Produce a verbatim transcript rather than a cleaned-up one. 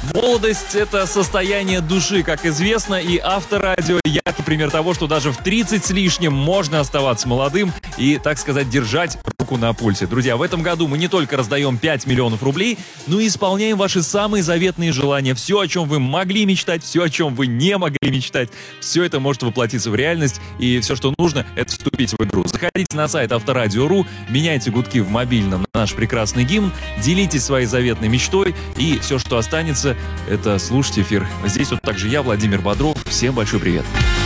Молодость – это состояние души, как известно, и Авторадио – яркий пример того, что даже в тридцать с лишним можно оставаться молодым и, так сказать, держать руку на пульсе. Друзья, в этом году мы не только раздаем пять миллионов рублей, но и исполняем ваши самые заветные желания. Все, о чем вы могли мечтать, все, о чем вы не могли мечтать, все это может воплотиться в реальность, и все, что нужно, это вступить в игру. Заходите на сайт Авторадио точка ру, меняйте гудки в мобильном на наш прекрасный гимн, делитесь своей заветной мечтой, и все, что останется, это слушать эфир. Здесь вот также я, Владимир Бодров. Всем большой привет.